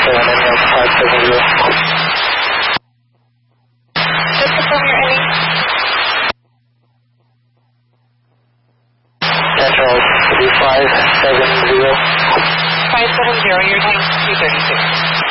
Just confirm your ending. Central 570. 570, your time 236.